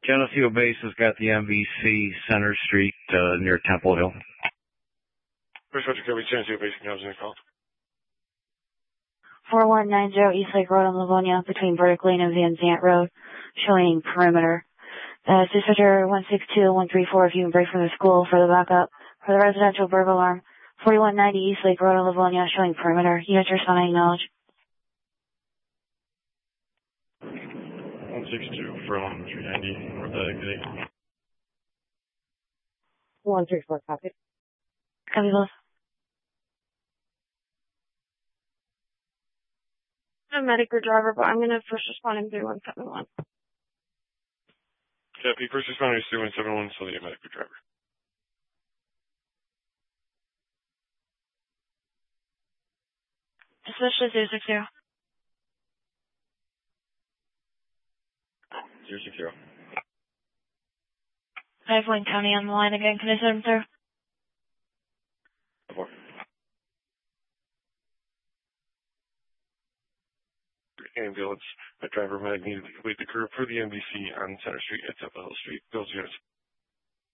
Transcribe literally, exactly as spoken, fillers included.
Geneseo Base has got the M V C Center Street uh, near Temple Hill. First Roger Kirby, Geneseo Base, can I have a call? four one nine zero East Lake Road on Livonia between Burdick Lane and Van Zant Road, showing perimeter. Uh, dispatcher one six two one three four, if you can break from the school for the backup. For the residential burglar alarm, forty-one ninety East Lake Road on Livonia, showing perimeter. Units responding, acknowledge. one six two from three ninety, for the exit. one three four, copy. Copy both. I'm a medic or driver, but I'm going to first respond in three one seven one. Copy, first responder is three one seven one, so the medic or driver. Especially zero six zero. zero six zero. I have Wayne County on the line again. Can I send him through? Four. Ambulance, a driver might need to complete the curve for the M V C on Center Street at Temple Hill Street. Those units.